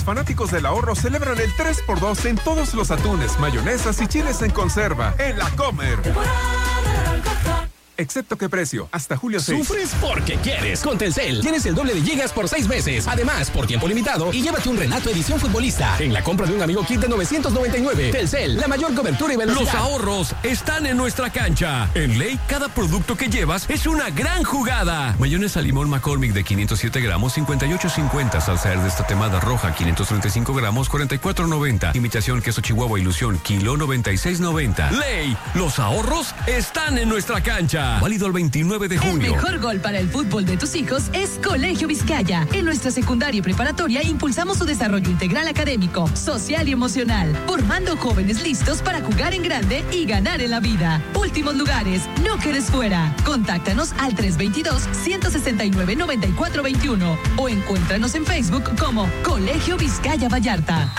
fanáticos del ahorro celebran el 3x2 en todos los atunes, mayonesas y chiles en conserva. En La Comer. Excepto qué precio, hasta julio 6. Sufres porque quieres. Con Telcel tienes el doble de gigas por 6 meses. Además, por tiempo limitado, y llévate un Renato edición futbolista en la compra de un amigo kit de 999. Telcel, la mayor cobertura y velocidad. Los ahorros están en nuestra cancha. En Ley, cada producto que llevas es una gran jugada. Mayonesa limón McCormick de 507 gramos, 58.50. Salsa de esta temada roja, 535 gramos, 44.90. Imitación queso Chihuahua Ilusión, kilo 96.90. Ley, los ahorros están en nuestra cancha. Válido el 29 de junio. El mejor gol para el fútbol de tus hijos es Colegio Vizcaya. En nuestra secundaria y preparatoria impulsamos su desarrollo integral académico, social y emocional, formando jóvenes listos para jugar en grande y ganar en la vida. Últimos lugares, no quedes fuera. Contáctanos al 322-169-9421 o encuéntranos en Facebook como Colegio Vizcaya Vallarta.